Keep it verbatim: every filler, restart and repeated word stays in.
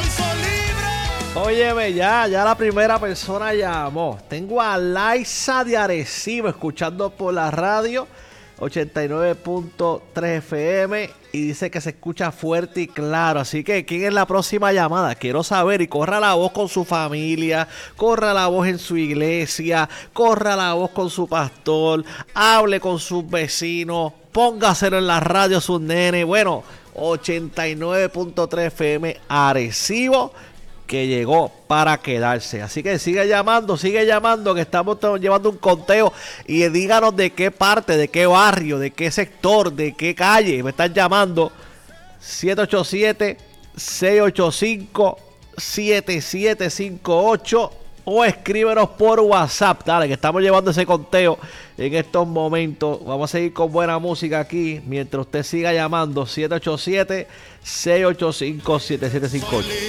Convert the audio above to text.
Óyeme, ya, ya la primera persona llamó. Tengo a Laisa de Arecibo escuchando por la radio ochenta y nueve punto tres F M y dice que se escucha fuerte y claro. Así que, ¿quién es la próxima llamada? Quiero saber. Y corra la voz con su familia, corra la voz en su iglesia, corra la voz con su pastor, hable con sus vecinos, póngaselo en la radio a sus nenes. Bueno, ochenta y nueve punto tres F M Arecibo, que llegó para quedarse. Así que sigue llamando, sigue llamando, que estamos llevando un conteo. Y díganos de qué parte, de qué barrio, de qué sector, de qué calle me están llamando. siete ocho siete, seis ocho cinco, siete siete cinco ocho o escríbenos por WhatsApp. Dale, que estamos llevando ese conteo en estos momentos. Vamos a seguir con buena música aquí mientras usted siga llamando. siete ocho siete, seis ocho cinco, siete siete cinco ocho.